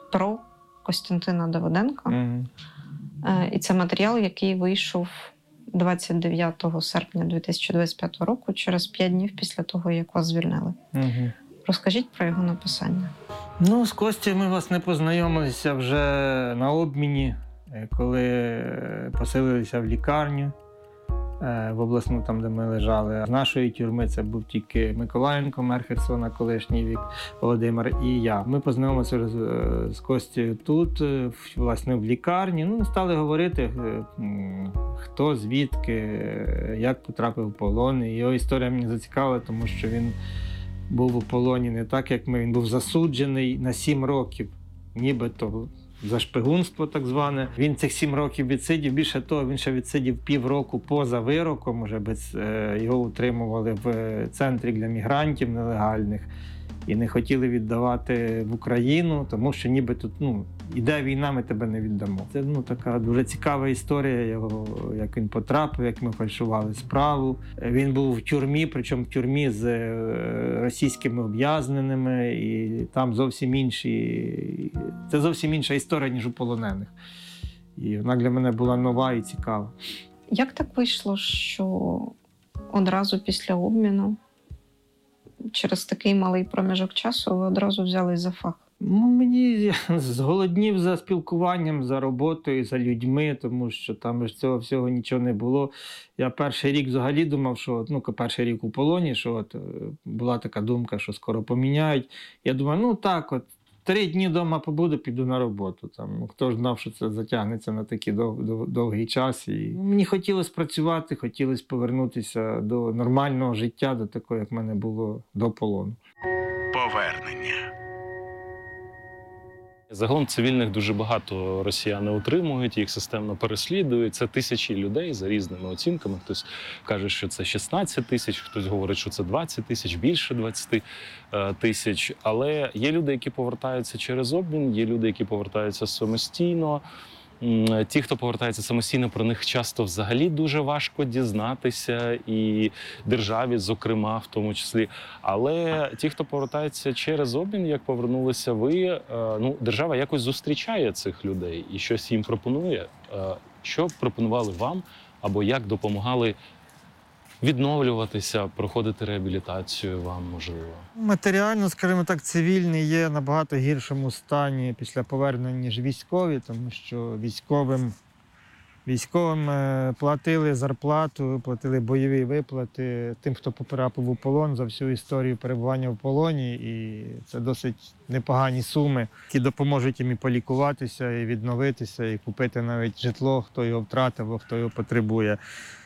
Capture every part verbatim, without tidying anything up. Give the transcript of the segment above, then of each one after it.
про Костянтина Давиденка. Mm. І це матеріал, який вийшов двадцять дев'ятого серпня дві тисячі двадцять п'ятого року, через п'ять днів після того, як вас звільнили. Mm-hmm. Розкажіть про його написання. Ну, з Костю ми, власне, познайомилися вже на обміні, коли поселилися в лікарню, в обласну, там, де ми лежали. З нашої тюрми це був тільки Миколаєнко, мер Херсона, колишній вік, Володимир і я. Ми познайомилися з, з Костю тут, власне, в лікарні. Ну, стали говорити, хто, звідки, як потрапив в полон. І його історія мені зацікавила, тому що він був у полоні не так, як ми. Він був засуджений на сім років, нібито за шпигунство так зване. Він цих сім років відсидів. Більше того, він ще відсидів півроку поза вироком, уже без, його утримували в центрі для мігрантів нелегальних і не хотіли віддавати в Україну, тому що ніби тут, ну, іде війна, ми тебе не віддамо. Це, ну, така дуже цікава історія його, як він потрапив, як ми фальшували справу. Він був в тюрмі, причому в тюрмі з російськими ув'язненими, і там зовсім інші, це зовсім інша історія, ніж у полонених. І вона для мене була нова і цікава. Як так вийшло, що одразу після обміну, через такий малий проміжок часу, ви одразу взялись за фах? Ну, мені зголоднів за спілкуванням, за роботою, за людьми, тому що там ж цього всього нічого не було. Я перший рік взагалі думав, що, ну, перший рік у полоні, що от була така думка, що скоро поміняють. Я думаю, ну так, от три дні вдома побуду, піду на роботу. Там, хто ж знав, що це затягнеться на такий дов, дов, довгий час. І мені хотілося працювати, хотілося повернутися до нормального життя, до такого, як в мене було до полону. Повернення. Загалом цивільних дуже багато росіяни утримують, їх системно переслідують. Це тисячі людей за різними оцінками. Хтось каже, що це шістнадцять тисяч, хтось говорить, що це двадцять тисяч, більше двадцять тисяч. Але є люди, які повертаються через обмін, є люди, які повертаються самостійно. Ті, хто повертається самостійно, про них часто взагалі дуже важко дізнатися, і державі, зокрема, в тому числі. Але ті, хто повертається через обмін, як повернулися ви, ну, держава якось зустрічає цих людей і щось їм пропонує. Що пропонували вам, або як допомагали відновлюватися, проходити реабілітацію вам, можливо? Матеріально, скажімо так, цивільні є набагато гіршому стані після повернення, ніж військові, тому що військовим, військовим платили зарплату, платили бойові виплати тим, хто потрапив у полон за всю історію перебування в полоні. І це досить непогані суми, які допоможуть їм і полікуватися, і відновитися, і купити навіть житло, хто його втратив, а хто його потребує.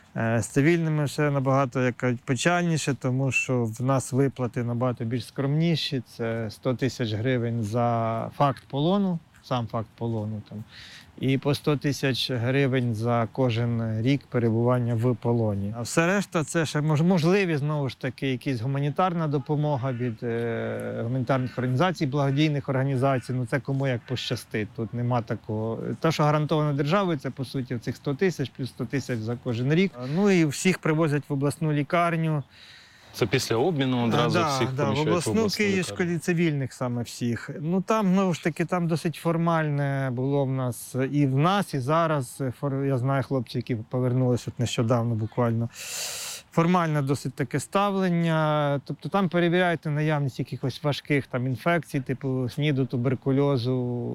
З цивільними все набагато, як кажуть, печальніше, тому що в нас виплати набагато більш скромніші. Це сто тисяч гривень за факт полону, сам факт полону, там, і по сто тисяч гривень за кожен рік перебування в полоні. А все решта – це ще можливі, знову ж таки, якась гуманітарна допомога від е, гуманітарних організацій, благодійних організацій. Ну, це кому як пощастить. Тут нема такого. Те, що гарантовано державою, це, по суті, цих сто тисяч, плюс сто тисяч за кожен рік. Ну і всіх привозять в обласну лікарню. Це після обміну одразу да, всіх да, поміщають в обласну, в обласну Київську, цивільних саме всіх. Ну там, знову ж таки, там досить формальне було в нас і в нас, і зараз. Я знаю хлопців, які повернулися от нещодавно буквально. Формальне досить таке ставлення. Тобто там перевіряють наявність якихось важких там інфекцій, типу СНІДу, туберкульозу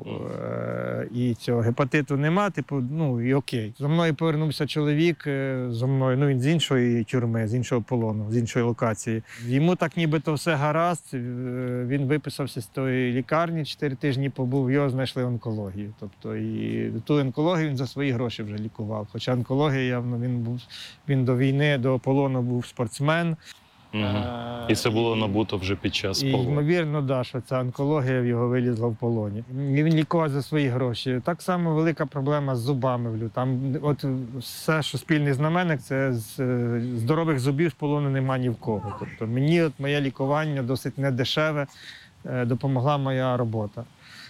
е- і цього гепатиту нема, типу, ну і окей. За мною повернувся чоловік, зо мною, ну він з іншої тюрми, з іншого полону, з іншої локації. Йому так нібито все гаразд, він виписався з тої лікарні, чотири тижні побув, його знайшли онкологію. Тобто і ту онкологію він за свої гроші вже лікував. Хоча онкологія явно, він був, він до війни, до полону був спортсмен. Угу. І це було набуто вже під час і, полону. ймовірно, да, що ця онкологія в його вилізла в полоні. І він лікував за свої гроші. Так само велика проблема з зубами. Там от все, що спільний знаменник, це з здорових зубів з полону нема ні в кого. Тобто мені от моє лікування досить недешеве, допомогла моя робота.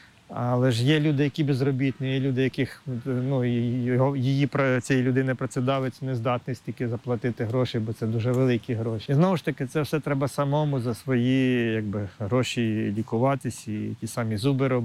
Але ж є люди, які безробітні, є люди, яких, ну, його, її, цієї людини працедавець не здатний стільки заплатити гроші, бо це дуже великі гроші. І знову ж таки, це все треба самому за свої, якби, гроші лікуватись і ті самі зуби робити.